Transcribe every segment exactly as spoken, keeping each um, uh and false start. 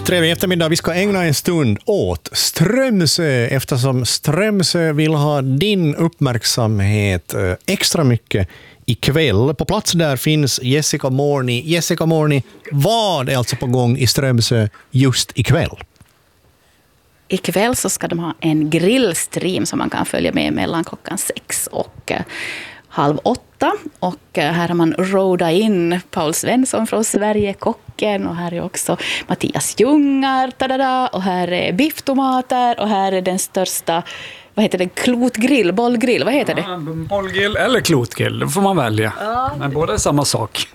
Trevlig eftermiddag. Vi ska ägna en stund åt Strömsö eftersom Strömsö vill ha din uppmärksamhet extra mycket ikväll. På plats där finns Jessica Morni. Jessica Morni, vad är alltså på gång i Strömsö just ikväll? Ikväll så ska de ha en grillstream som man kan följa med mellan klockan sex och halv åtta. Och här har man rodat in Paul Svensson från Sverigekocken. Och här är också Mattias Ljungar. Tadada, och här är bifftomater. Och här är den största, vad heter det, klotgrill, bollgrill, vad heter det? Ja, bollgrill eller klotgrill, det får man välja. Ja. Men båda är samma sak.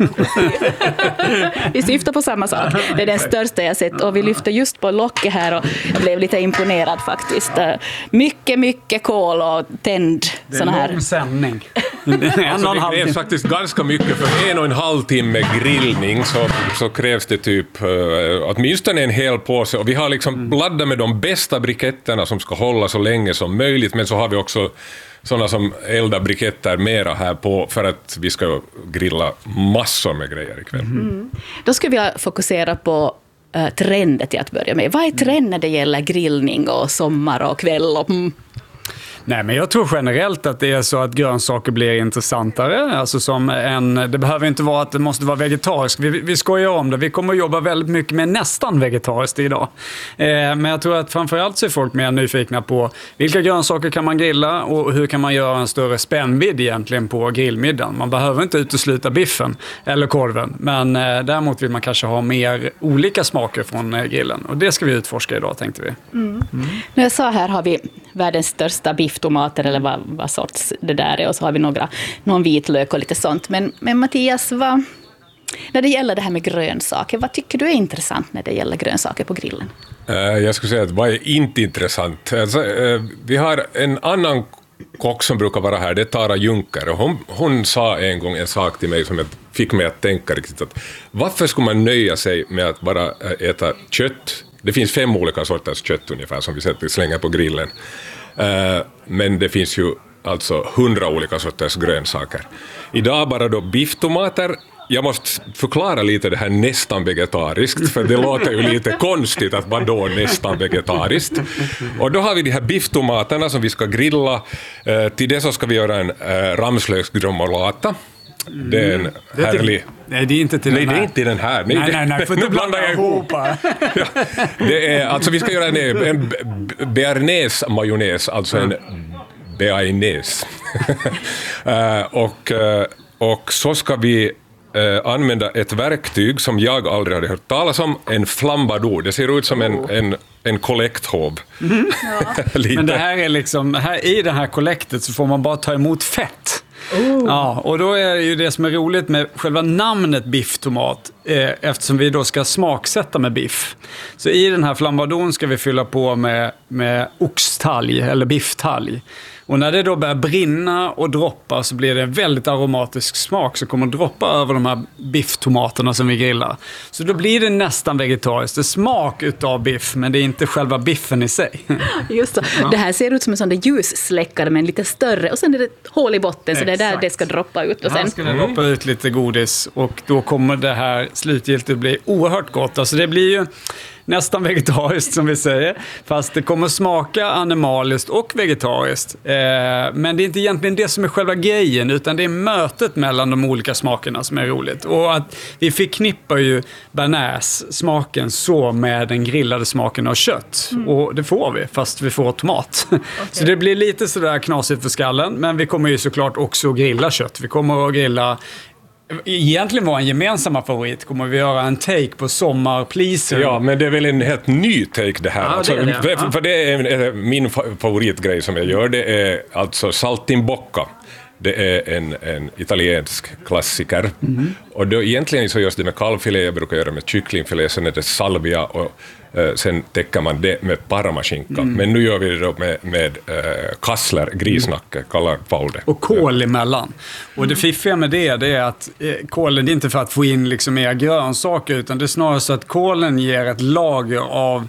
Vi syftar på samma sak. Det är den största jag sett. Och vi lyfter just på locket här och jag blev lite imponerad faktiskt. Mycket, mycket kol och tänd. Det är en lång sändning. Alltså det krävs faktiskt ganska mycket. För en och en halv timme grillning så, så krävs det typ uh, åtminstone en hel påse. Och vi har liksom laddat med de bästa briketterna som ska hålla så länge som möjligt. Men så har vi också sådana som eldar briketter mera här på för att vi ska grilla massor med grejer ikväll. Mm. Då skulle vi fokusera på uh, trenden till att börja med. Vad är trenden när det gäller grillning och sommar och kväll? Och, mm. Nej, men jag tror generellt att det är så att grönsaker blir intressantare. Alltså som en, det behöver inte vara att det måste vara vegetariskt. Vi, vi skojar om det. Vi kommer att jobba väldigt mycket med nästan vegetariskt idag. Eh, men jag tror att framförallt så är folk mer nyfikna på vilka grönsaker kan man grilla och hur kan man göra en större spännvidd egentligen på grillmiddagen. Man behöver inte utesluta biffen eller korven. Men eh, däremot vill man kanske ha mer olika smaker från eh, grillen. Och det ska vi utforska idag, tänkte vi. Mm. Mm. Nu jag sa här har vi världens största bifftomater eller vad, vad sorts det där är och så har vi några, någon vitlök och lite sånt. Men, men Mattias, vad, när det gäller det här med grönsaker, vad tycker du är intressant när det gäller grönsaker på grillen? Jag skulle säga att vad är inte intressant? Alltså, vi har en annan kock som brukar vara här, det är Tara Junker. Och hon, hon sa en gång en sak till mig som jag fick mig att tänka riktigt. Att varför skulle man nöja sig med att bara äta kött? Det finns fem olika sorters kött ungefär som vi sätter slänger på grillen. Uh, men det finns ju alltså hundra olika sorters grönsaker. Idag bara då bifftomater. Jag måste förklara lite det här nästan vegetariskt, för det låter ju lite konstigt att man då nästan vegetariskt. Och då har vi de här bifftomaterna som vi ska grilla. Uh, till det så ska vi göra en uh, ramslöksgromolata. Det är en det är härlig... till, nej, det är inte till nej, den här. det är inte den här. Nej, nej, nej, nej för nu blandar jag ihop. Ja, det är, alltså vi ska göra en, en bearnaise-majonnäs, alltså en bearnaise. uh, och, uh, och så ska vi uh, använda ett verktyg som jag aldrig hade hört talas om, en flambador. Det ser ut som en, en, en kollekthov. Mm. Ja. Men det här är liksom, här, i det här kollektet så får man bara ta emot fett. Oh. Ja, och då är det ju det som är roligt med själva namnet bifftomat, eh, eftersom vi då ska smaksätta med biff. Så i den här flambadon ska vi fylla på med, med oxtalg eller bifftalg. Och när det då börjar brinna och droppa så blir det en väldigt aromatisk smak som kommer att droppa över de här bifftomaterna som vi grillar. Så då blir det nästan vegetariskt. Det är smak utav biff, men det är inte själva biffen i sig. Just så. Ja. Det här ser ut som en sån där ljussläckare men lite större. Och sen är det ett hål i botten. Exakt. Så det är där det ska droppa ut. Och sen... Här ska det droppa ut lite godis. Och då kommer det här slutgiltigt bli oerhört gott. Alltså det blir ju nästan vegetariskt som vi säger. Fast det kommer smaka animaliskt och vegetariskt. Eh, men det är inte egentligen det som är själva grejen. Utan det är mötet mellan de olika smakerna som är roligt. Och att vi förknippar ju bearnaise-smaken så med den grillade smaken av kött. Mm. Och det får vi, fast vi får tomat. Okay. Så det blir lite sådär knasigt för skallen. Men vi kommer ju såklart också grilla kött. Vi kommer att grilla... Egentligen var en gemensamma favorit. Kommer vi göra en take på sommarpleaser? Ja, men det är väl en helt ny take det här. Ja, alltså, det är det. För, för det är min favoritgrej som jag gör. Det är alltså saltimbocca. Det är en, en italiensk klassiker. Mm. Och då egentligen så görs det med kalvfilé. Jag brukar göra med kycklingfilé. Sen är det salvia och eh, sen täcker man det med parmaskinka. Mm. Men nu gör vi det då med, med eh, kassler, grisnacke, mm. kallar Paul det. Och kål emellan. Och det fiffiga med det, det är att eh, kålen är inte för att få in liksom mer grönsaker, utan det är snarare så att kålen ger ett lager av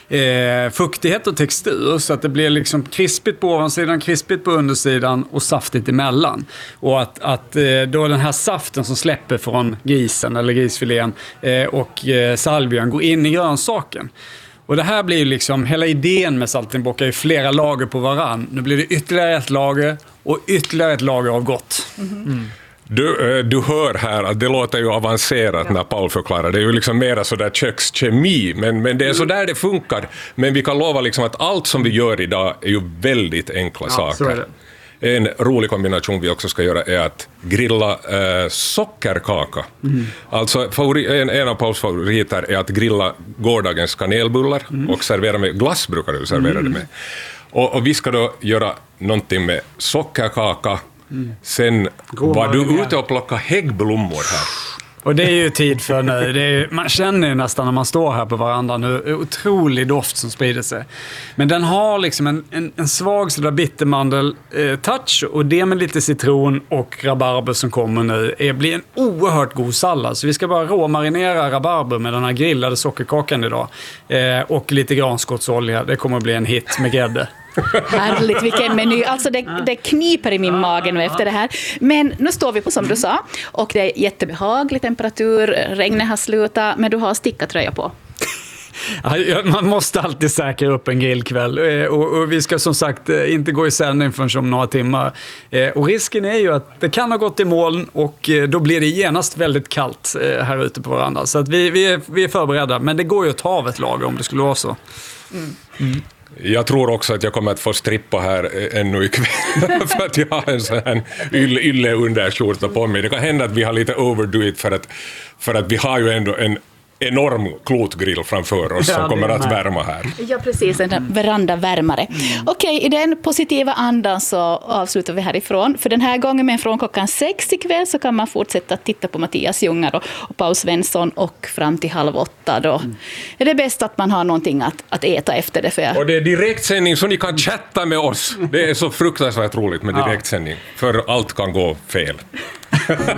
eh, fuktighet och textur så att det blir liksom krispigt på ovansidan, krispigt på undersidan och saftigt emellan. Och att, att eh, då den här saften som släpper från grisen eller grisfilén eh, och eh, salvian går in i grönsaken. Och det här blir ju liksom, hela idén med saltimbocca är flera lager på varann. Nu blir det ytterligare ett lager och ytterligare ett lager av gott. Mm. Du, du hör här att det låter ju avancerat när Paul förklarar. Det är ju liksom mera sådär kökskemi, men, men det är så där det funkar. Men vi kan lova liksom att allt som vi gör idag är ju väldigt enkla ja, saker. En rolig kombination vi också ska göra är att grilla eh, sockerkaka. Mm. Alltså favori, en, en av Pauls favoriter är att grilla gårdagens kanelbullar mm. och servera med glass brukar du servera mm. det med. Och, och vi ska då göra någonting med sockerkaka. Mm. Sen God var du ute och plocka häggblommor här. Och det är ju tid för nu. Det är, man känner ju nästan när man står här på verandan hur otrolig doft som sprider sig. Men den har liksom en, en, en svag sådär bittermandel-touch eh, och det med lite citron och rabarber som kommer nu är, blir en oerhört god sallad. Så vi ska bara råmarinera rabarber med den här grillade sockerkakan idag. Eh, och lite granskottsolja. Det kommer att bli en hit med grädde. Härligt, vilken meny. Alltså det, det kniper i min mage nu efter det här. Men nu står vi på som du sa. Och det är jättebehaglig temperatur. Regnet har slutat. Men du har stickatröja på. Man måste alltid säkra upp en grillkväll. Och, och vi ska som sagt inte gå i sändning förrän om några timmar. Och risken är ju att det kan ha gått i moln. Och då blir det genast väldigt kallt här ute på varandra. Så att vi, vi, är, vi är förberedda. Men det går ju att ta av ett lager om det skulle vara så. Mm. Mm. Jag tror också att jag kommer att få strippa här ännu ikväll för att jag har en sån här ylle, ylle underskjorta på mig. Det kan hända att vi har lite overdo it för att, för att vi har ju ändå en enorm klotgrill framför oss ja, som kommer att värma här. Ja, precis. En verandavärmare. Mm. Okej, i den positiva andan så avslutar vi härifrån. För den här gången med från klockan sex ikväll så kan man fortsätta titta på Mattias Ljungar och, och Paul Svensson och fram till halv åtta. Då mm. är det bäst att man har någonting att, att äta efter det. För jag... Och det är direktsändning så ni kan chatta med oss. Det är så fruktansvärt roligt med direktsändning. För allt kan gå fel.